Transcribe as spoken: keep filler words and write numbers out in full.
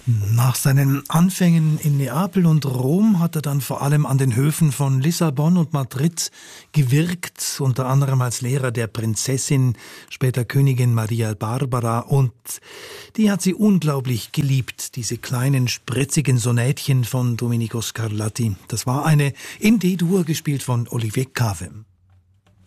Nach seinen Anfängen in Neapel und Rom hat er dann vor allem an den Höfen von Lissabon und Madrid gewirkt, unter anderem als Lehrer der Prinzessin, später Königin Maria Barbara, und die hat sie unglaublich geliebt, diese kleinen spritzigen Sonätchen von Domenico Scarlatti. Das war eine in D-Dur gespielt von Olivier Cave.